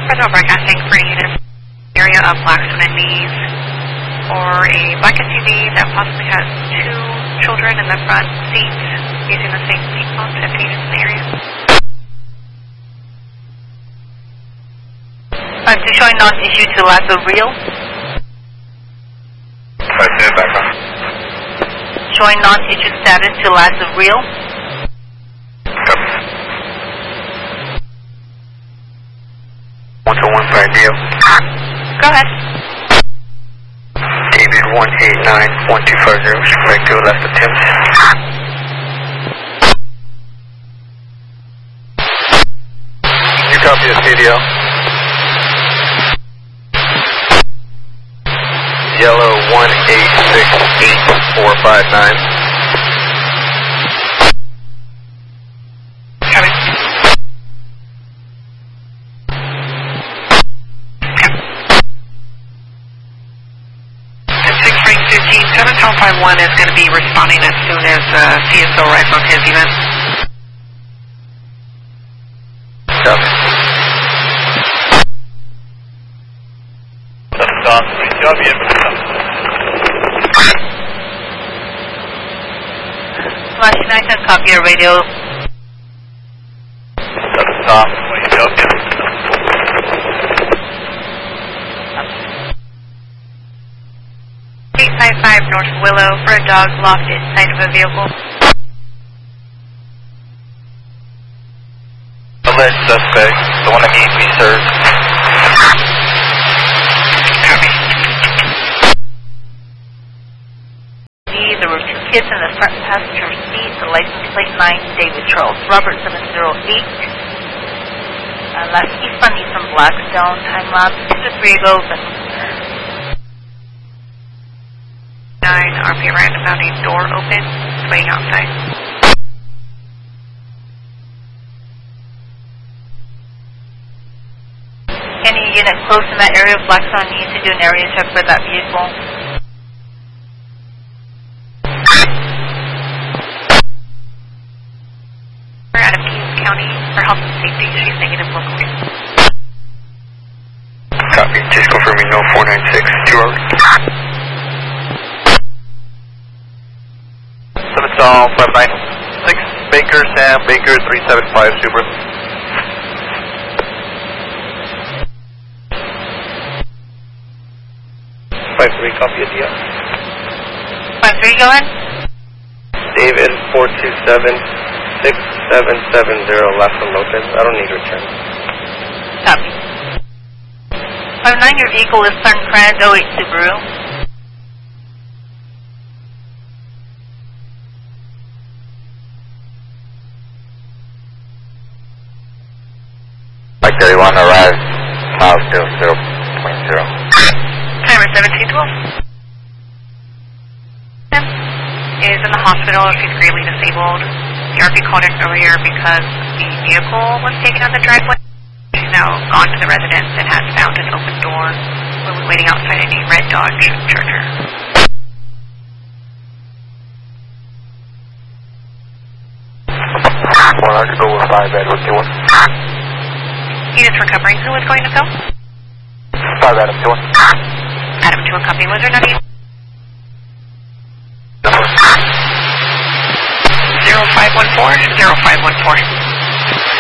Fresno Broadcasting for a unit area of Blackstone and Lees, or a black SUV that possibly has two children in the front seats using the same seat bump if needed in the area. 52 showing non-issue to last of real. 52 back on. Showing non-issue status to last of real. Copy. 121 deal. Go ahead. David 189-1250, right to last attempt. You copy the CDL? Yellow 1868459. Copy. One is going to be responding as soon as CSO arrives on his event. Copy. That's awesome. Good job, Ian. Flash 9 can copy your radio. That's awesome. Good job, Ian. 855 North Willow for a dog locked inside of a vehicle. Alleged suspect, the one that needs to be served. Copy. There were two kids in the front passenger seat. The license plate 9, David Charles Robert 708. Last eastbound from Blackstone. Time lapse 2 to 3 ago. 9 RP roundabout, a door open, it's waiting outside. Any unit close in that area of Blackstone needs to do an area check for that vehicle. We're out of Kings County for health and safety. She's negative locally. Copy. Just confirming no 496. 2 hours. All 596 Baker, Sam Baker, 375 Subaru. Copy a deal. 53, go ahead. David 427-6770 last one Lopez. I don't need return. Copy. 59, your vehicle is Sun Cran 08 Subaru. Like 31 arrives, miles still 0.0. Timer 1712. Sam is in the hospital. She's greatly disabled. The RP called in earlier because the vehicle was taken on the driveway. She's now gone to the residence and has found an open door. We're waiting outside in a red Dodge Charger. Well, I could go with 5 Edward 21. Units recovering. Who is going to go? 5 Adam 21. Adam 2, a copy. Was there none? 0514. 0514.